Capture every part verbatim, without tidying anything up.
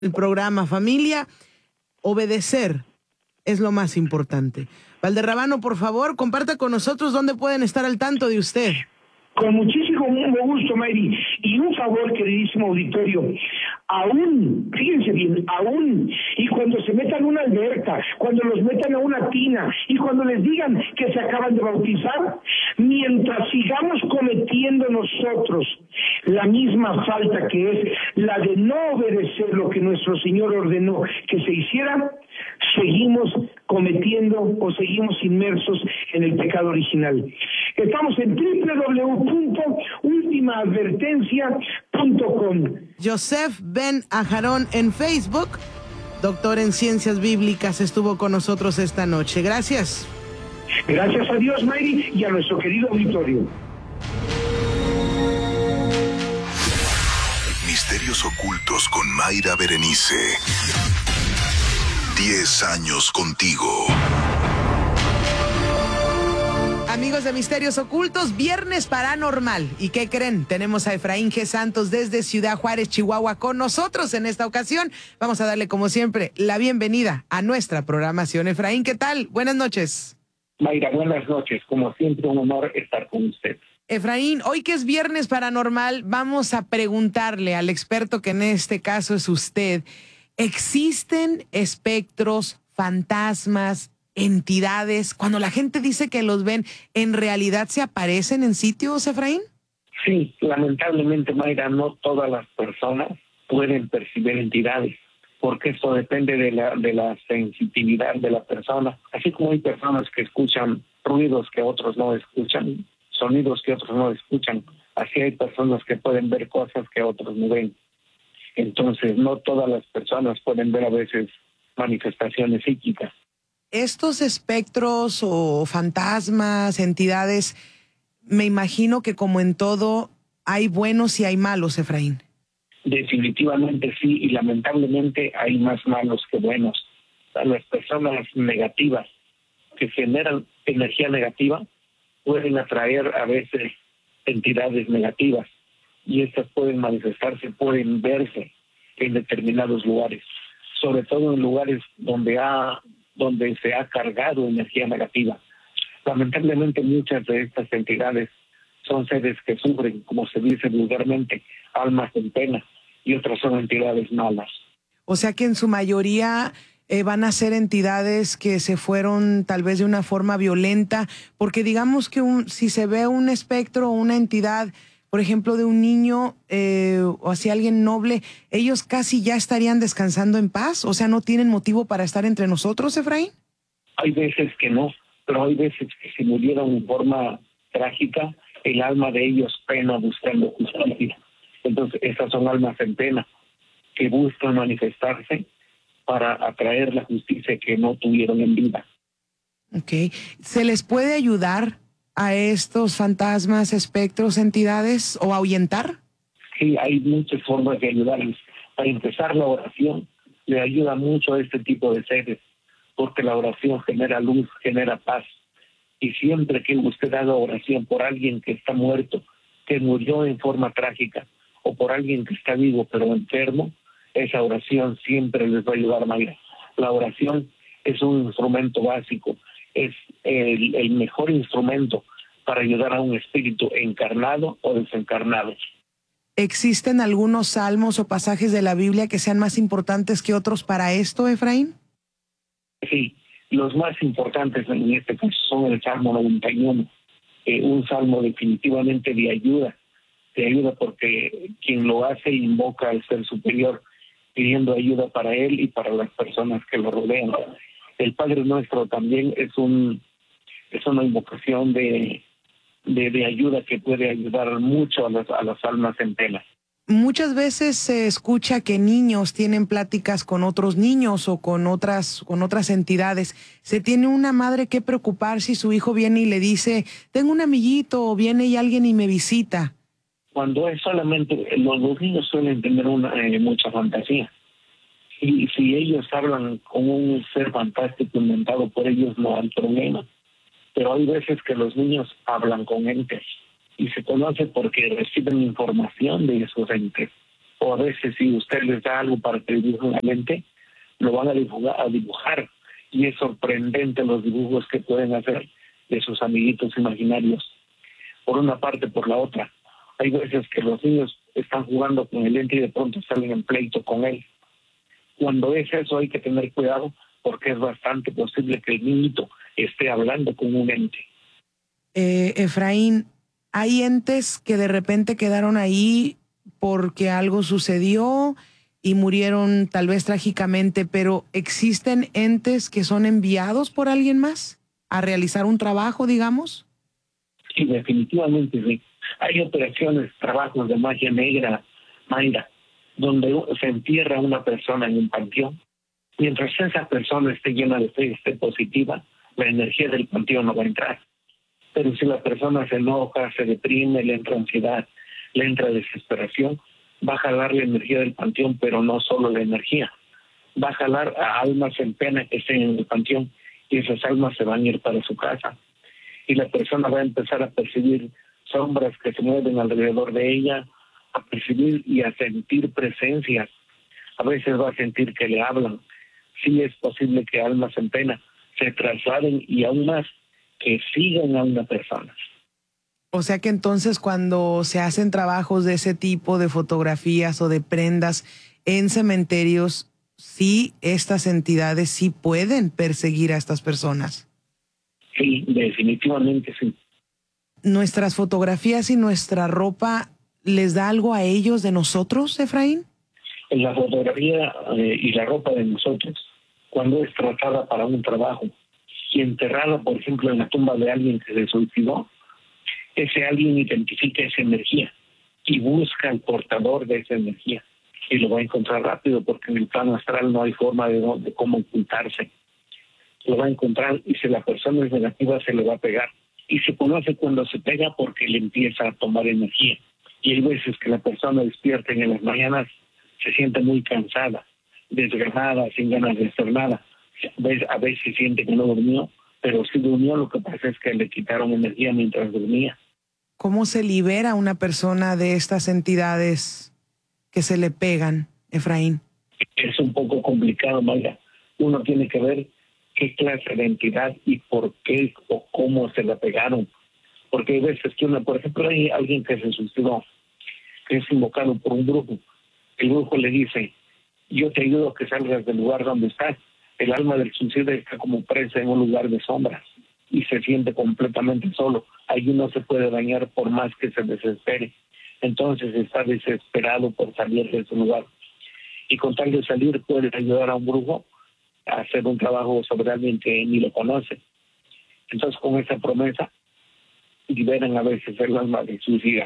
el programa Familia, obedecer es lo más importante. Valderrabano, por favor, comparta con nosotros dónde pueden estar al tanto de usted. Con muchísimo gusto, Mayri. Y un favor, queridísimo auditorio, aún, fíjense bien, aún, y cuando se metan a una alberca, cuando los metan a una tina, y cuando les digan que se acaban de bautizar, mientras sigamos cometiendo nosotros la misma falta que es la de no obedecer lo que nuestro Señor ordenó que se hiciera, seguimos cometiendo o seguimos inmersos en el pecado original. Estamos en doble u doble u doble u punto última advertencia punto com. Joseph Ben Ajarón en Facebook, doctor en Ciencias Bíblicas, estuvo con nosotros esta noche. Gracias. Gracias a Dios, Mayri, y a nuestro querido auditorio. Misterios ocultos con Mayra Berenice. Diez años contigo. Amigos de Misterios Ocultos, viernes paranormal. ¿Y qué creen? Tenemos a Efraín G. Santos desde Ciudad Juárez, Chihuahua, con nosotros en esta ocasión. Vamos a darle, como siempre, la bienvenida a nuestra programación. Efraín, ¿qué tal? Buenas noches. Mayra, buenas noches. Como siempre, un honor estar con usted. Efraín, hoy que es viernes paranormal, vamos a preguntarle al experto, que en este caso es usted, ¿existen espectros, fantasmas, entidades? Cuando la gente dice que los ven, ¿en realidad se aparecen en sitios, Efraín? Sí, lamentablemente, Mayra, no todas las personas pueden percibir entidades, porque eso depende de la, de la sensitividad de la persona. Así como hay personas que escuchan ruidos que otros no escuchan, sonidos que otros no escuchan, así hay personas que pueden ver cosas que otros no ven. Entonces, no todas las personas pueden ver a veces manifestaciones psíquicas. Estos espectros o fantasmas, entidades, me imagino que como en todo, hay buenos y hay malos, Efraín. Definitivamente sí, y lamentablemente hay más malos que buenos. A las personas negativas que generan energía negativa pueden atraer a veces entidades negativas, y estas pueden manifestarse, pueden verse en determinados lugares, sobre todo en lugares donde ha donde se ha cargado energía negativa. Lamentablemente muchas de estas entidades son seres que sufren, como se dice vulgarmente, almas en pena, y otras son entidades malas. O sea que en su mayoría eh, van a ser entidades que se fueron tal vez de una forma violenta, porque digamos que un, si se ve un espectro o una entidad, por ejemplo, de un niño eh, o así alguien noble, ellos casi ya estarían descansando en paz. O sea, ¿no tienen motivo para estar entre nosotros, Efraín? Hay veces que no, pero hay veces que si murieron en forma trágica, el alma de ellos pena buscando justicia. Entonces, esas son almas en pena que buscan manifestarse para atraer la justicia que no tuvieron en vida. Ok. ¿Se les puede ayudar a estos fantasmas, espectros, entidades o ahuyentar? Sí, hay muchas formas de ayudarles. Para empezar, la oración le ayuda mucho a este tipo de seres, porque la oración genera luz, genera paz. Y siempre que usted haga oración por alguien que está muerto, que murió en forma trágica, o por alguien que está vivo pero enfermo, esa oración siempre les va a ayudar, Mayra. La oración es un instrumento básico, es el, el mejor instrumento para ayudar a un espíritu encarnado o desencarnado. ¿Existen algunos salmos o pasajes de la Biblia que sean más importantes que otros para esto, Efraín? Sí, los más importantes en este caso son el Salmo noventa y uno, eh, un salmo definitivamente de ayuda, de ayuda porque quien lo hace invoca al ser superior, pidiendo ayuda para él y para las personas que lo rodean. El Padre Nuestro también es un es una invocación de, de, de ayuda que puede ayudar mucho a las, a las almas en pena. Muchas veces se escucha que niños tienen pláticas con otros niños o con otras, con otras entidades. ¿Se tiene una madre que preocupar si su hijo viene y le dice, tengo un amiguito, o viene y alguien y me visita? Cuando es solamente, los, los niños suelen tener una, eh, mucha fantasía. Y si ellos hablan con un ser fantástico inventado por ellos, no hay problema. Pero hay veces que los niños hablan con entes y se conoce porque reciben información de esos entes. o a veces si usted les da algo para que dibujen una lente, lo van a dibujar, a dibujar, y es sorprendente los dibujos que pueden hacer de sus amiguitos imaginarios. Por una parte, por la otra, hay veces que los niños están jugando con el lente y de pronto salen en pleito con él. Cuando es eso hay que tener cuidado, porque es bastante posible que el niñito esté hablando con un ente. Eh, Efraín, hay entes que de repente quedaron ahí porque algo sucedió y murieron tal vez trágicamente, pero ¿existen entes que son enviados por alguien más a realizar un trabajo, digamos? Sí, definitivamente sí. Hay operaciones, trabajos de magia negra, Mayra, donde se entierra a una persona en un panteón. Mientras esa persona esté llena de fe, esté positiva, la energía del panteón no va a entrar. Pero si la persona se enoja, se deprime, le entra ansiedad, le entra desesperación, va a jalar la energía del panteón, pero no solo la energía. Va a jalar a almas en pena que estén en el panteón, y esas almas se van a ir para su casa. Y la persona va a empezar a percibir sombras que se mueven alrededor de ella, a percibir y a sentir presencias. A veces va a sentir que le hablan. Sí es posible que almas en pena se trasladen y aún más que sigan a una persona. O sea que entonces cuando se hacen trabajos de ese tipo, de fotografías o de prendas en cementerios, sí, estas entidades sí pueden perseguir a estas personas. Sí, definitivamente sí. ¿Nuestras fotografías y nuestra ropa les da algo a ellos de nosotros, Efraín? En la fotografía eh, y la ropa de nosotros, cuando es tratada para un trabajo y enterrada, por ejemplo, en la tumba de alguien que se suicidó, ese alguien identifica esa energía y busca al portador de esa energía y lo va a encontrar rápido, porque en el plano astral no hay forma de, de cómo ocultarse. Lo va a encontrar, y si la persona es negativa se le va a pegar. Y se conoce cuando se pega porque le empieza a tomar energía. Y hay veces que la persona despierta en las mañanas, se siente muy cansada, desganada, sin ganas de hacer nada. A veces, a veces siente que no durmió, pero sí durmió, lo que pasa es que le quitaron energía mientras dormía. ¿Cómo se libera una persona de estas entidades que se le pegan, Efraín? Es un poco complicado, Maya. Uno tiene que ver qué clase de entidad y por qué o cómo se la pegaron. Porque hay veces que una, por ejemplo, hay alguien que se suicidó, que es invocado por un brujo. El brujo le dice: yo te ayudo a que salgas del lugar donde estás. El alma del suicida está como presa en un lugar de sombras y se siente completamente solo. Allí no se puede dañar por más que se desespere. Entonces está desesperado por salir de ese lugar. Y con tal de salir puede ayudar a un brujo a hacer un trabajo sobre alguien que ni lo conoce. Entonces con esa promesa liberan a veces el alma del suicida.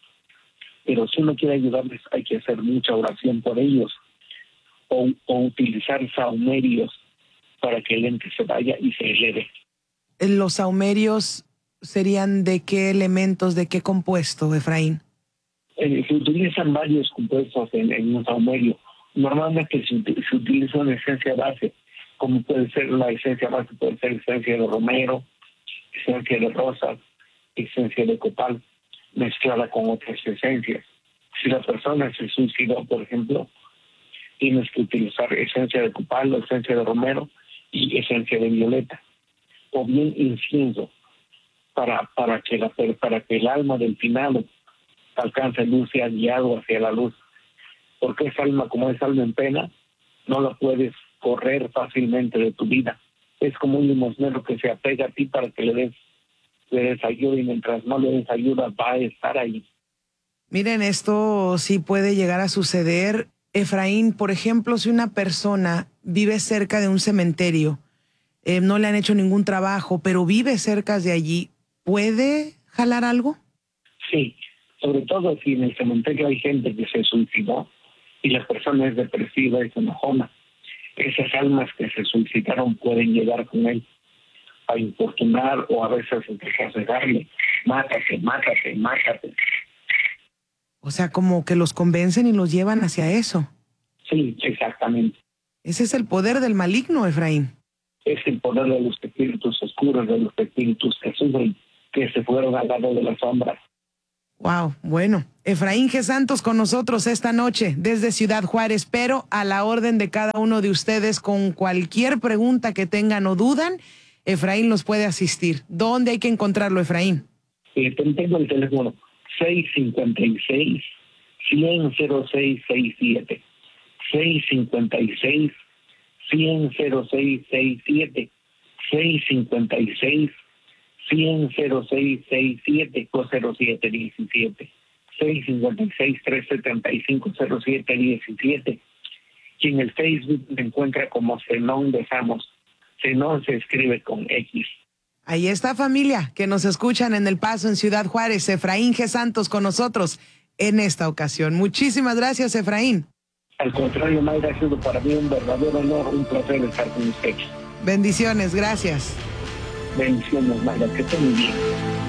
Pero si uno quiere ayudarles hay que hacer mucha oración por ellos o, o utilizar saumerios para que el ente se vaya y se eleve. ¿Los saumerios serían de qué elementos, de qué compuesto, Efraín? Eh, se utilizan varios compuestos en, en un saumerio. Normalmente se, se utiliza una esencia base, como puede ser la esencia base, puede ser esencia de romero, esencia de rosa, esencia de copal, mezclada con otras esencias. Si la persona se suicidó, por ejemplo, tienes que utilizar esencia de copal, esencia de romero y esencia de violeta, o bien incienso, para, para, que, la, para que el alma del finado alcance luz, sea guiado hacia la luz. Porque esa alma, como es alma en pena, no la puedes correr fácilmente de tu vida. Es como un limosnero que se apega a ti para que le des, le des ayuda, y mientras no le des ayuda va a estar ahí. Miren, esto sí puede llegar a suceder. Efraín, por ejemplo, si una persona vive cerca de un cementerio, eh, no le han hecho ningún trabajo, pero vive cerca de allí, ¿puede jalar algo? Sí, sobre todo si en el cementerio hay gente que se suicidó y la persona es depresiva, es enojona. Esas almas que se suicidaron pueden llegar con él a importunar o a veces aconsejarle: mátate, mátate, mátate. O sea, como que los convencen y los llevan hacia eso. Sí, exactamente. Ese es el poder del maligno, Efraín. Es el poder de los espíritus oscuros, de los espíritus que sufren, que se fueron al lado de las sombras. Wow, bueno. Efraín G. Santos con nosotros esta noche desde Ciudad Juárez, pero a la orden de cada uno de ustedes con cualquier pregunta que tengan o dudan, Efraín los puede asistir. ¿Dónde hay que encontrarlo, Efraín? Eh, tengo el teléfono seis cinco seis, cien cero seis sesenta y siete. seis cinco seis, cien cero seis sesenta y siete. seis cinco seis, cien cero seis sesenta y siete o cero siete diecisiete. seis cinco seis, tres siete cinco, cero siete diecisiete. Y en el Facebook me encuentra como Zenón de Samos. Zenón se escribe con X. Ahí está, familia, que nos escuchan en El Paso, en Ciudad Juárez. Efraín G. Santos con nosotros en esta ocasión. Muchísimas gracias, Efraín. Al contrario, Mayra, ha sido para mí un verdadero honor, un placer estar con usted. Bendiciones, gracias. Bendiciones, Mayra, que estén muy bien.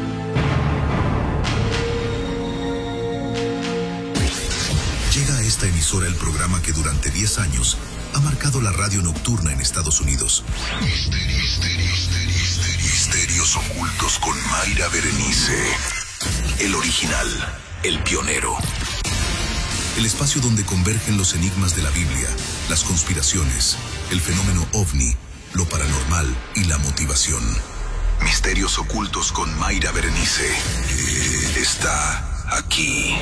Llega a esta emisora el programa que durante diez años ha marcado la radio nocturna en Estados Unidos. Misterios, misterios, misterios, misterios ocultos con Mayra Berenice. El original, el pionero. El espacio donde convergen los enigmas de la Biblia, las conspiraciones, el fenómeno ovni, lo paranormal y la motivación. Misterios ocultos con Mayra Berenice. Eh, está aquí.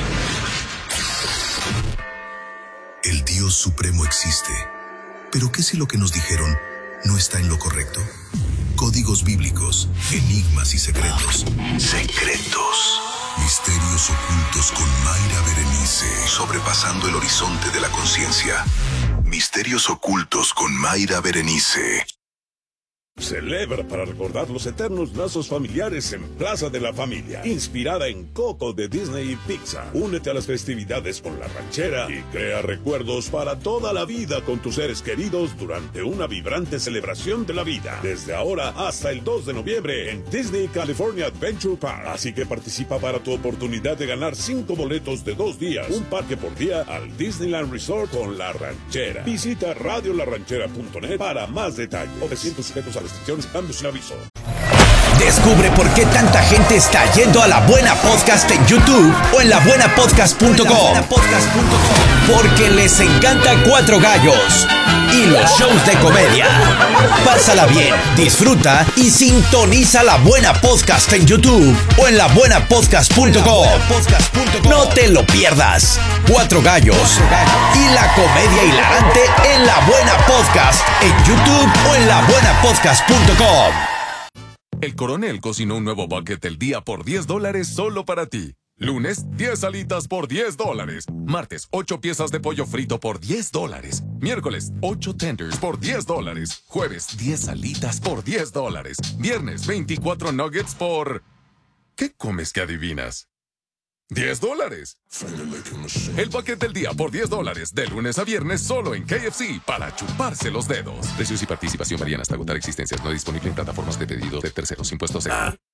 El Dios Supremo existe. ¿Pero qué si lo que nos dijeron no está en lo correcto? Códigos bíblicos, enigmas y secretos. Secretos. Misterios ocultos con Mayra Berenice. Sobrepasando el horizonte de la conciencia. Misterios ocultos con Mayra Berenice. Celebra para recordar los eternos lazos familiares en Plaza de la Familia, inspirada en Coco de Disney y Pixar. Únete a las festividades con La Ranchera y crea recuerdos para toda la vida con tus seres queridos durante una vibrante celebración de la vida. Desde ahora hasta el dos de noviembre en Disney California Adventure Park. Así que participa para tu oportunidad de ganar cinco boletos de dos días, un parque por día al Disneyland Resort con La Ranchera. Visita radio la ranchera punto net para más detalles. Obedeciendo sujetos a restricciones y cambios sin aviso. Descubre por qué tanta gente está yendo a La Buena Podcast en YouTube o en la buena podcast punto com. Porque les encanta Cuatro Gallos y los shows de comedia. Pásala bien, disfruta y sintoniza La Buena Podcast en YouTube o en la buena podcast punto com. No te lo pierdas. Cuatro Gallos y la comedia hilarante en La Buena Podcast en YouTube o en la buena podcast punto com. El Coronel cocinó un nuevo bucket del día por diez dólares solo para ti. Lunes, diez alitas por diez dólares. Martes, ocho piezas de pollo frito por diez dólares. Miércoles, ocho tenders por diez dólares. Jueves, diez alitas por diez dólares. Viernes, veinticuatro nuggets por... ¿Qué comes que adivinas? diez dólares. El paquete del día por diez dólares. De lunes a viernes solo en K F C para chuparse los dedos. Precios y participación varían hasta agotar existencias. No disponible en plataformas de pedido de terceros. Impuestos.